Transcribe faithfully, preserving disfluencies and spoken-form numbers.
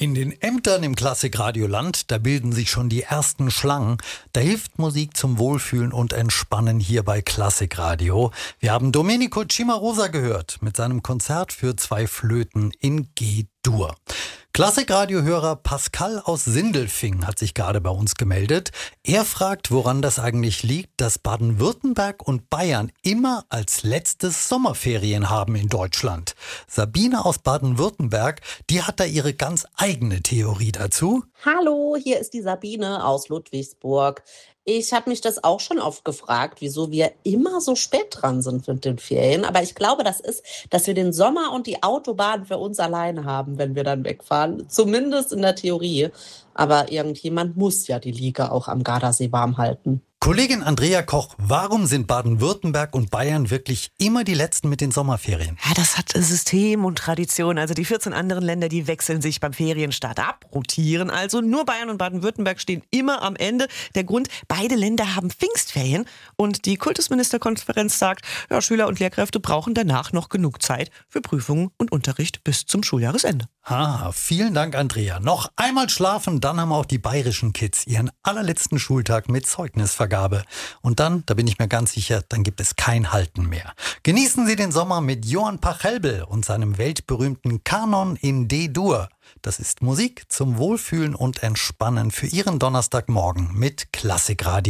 In den Ämtern im Klassikradioland, da bilden sich schon die ersten Schlangen. Da hilft Musik zum Wohlfühlen und Entspannen hier bei Klassikradio. Wir haben Domenico Cimarosa gehört mit seinem Konzert für zwei Flöten in G-Dur. Klassikradiohörer Pascal aus Sindelfingen hat sich gerade bei uns gemeldet. Er fragt, woran das eigentlich liegt, dass Baden-Württemberg und Bayern immer als letztes Sommerferien haben in Deutschland. Sabine aus Baden-Württemberg, die hat da ihre ganz eigene Theorie dazu. Hallo, hier ist die Sabine aus Ludwigsburg. Ich habe mich das auch schon oft gefragt, wieso wir immer so spät dran sind mit den Ferien. Aber ich glaube, das ist, dass wir den Sommer und die Autobahn für uns alleine haben, wenn wir dann wegfahren. Zumindest in der Theorie. Aber irgendjemand muss ja die Liga auch am Gardasee warm halten. Kollegin Andrea Koch, warum sind Baden-Württemberg und Bayern wirklich immer die Letzten mit den Sommerferien? Ja, das hat System und Tradition. Also die vierzehn anderen Länder, die wechseln sich beim Ferienstart ab, rotieren also. Nur Bayern und Baden-Württemberg stehen immer am Ende. Der Grund, beide Länder haben Pfingstferien. Und die Kultusministerkonferenz sagt, ja, Schüler und Lehrkräfte brauchen danach noch genug Zeit für Prüfungen und Unterricht bis zum Schuljahresende. Ah, vielen Dank, Andrea. Noch einmal schlafen, dann haben auch die bayerischen Kids ihren allerletzten Schultag mit Zeugnisvergabe. Und dann, da bin ich mir ganz sicher, dann gibt es kein Halten mehr. Genießen Sie den Sommer mit Johann Pachelbel und seinem weltberühmten Kanon in D-Dur. Das ist Musik zum Wohlfühlen und Entspannen für Ihren Donnerstagmorgen mit Klassikradio.